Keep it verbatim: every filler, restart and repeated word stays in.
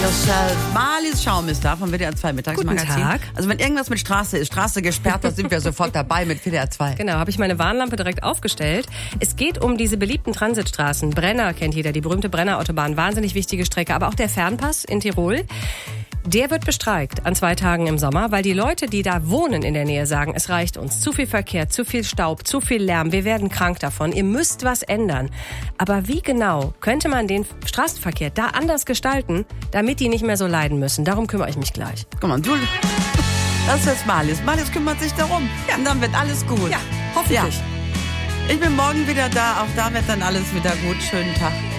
yourself. Marlies Schaum ist da vom W D R zwei Mittagsmagazin. Guten Tag. Also wenn irgendwas mit Straße ist, Straße gesperrt, da sind wir sofort dabei mit W D R zwei. Genau, habe ich meine Warnlampe direkt aufgestellt. Es geht um diese beliebten Transitstraßen. Brenner kennt jeder, die berühmte Brenner-Autobahn, wahnsinnig wichtige Strecke. Aber auch der Fernpass in Tirol. Der wird bestreikt an zwei Tagen im Sommer, weil die Leute, die da wohnen in der Nähe, sagen, es reicht uns. Zu viel Verkehr, zu viel Staub, zu viel Lärm. Wir werden krank davon. Ihr müsst was ändern. Aber wie genau könnte man den Straßenverkehr da anders gestalten, damit die nicht mehr so leiden müssen? Darum kümmere ich mich gleich. Guck mal, du, das ist Marlies. Marlies kümmert sich darum. Ja. Und dann wird alles gut. Ja, hoffentlich. Ja. Ich bin morgen wieder da. Auch da wird dann alles wieder gut. Schönen Tag.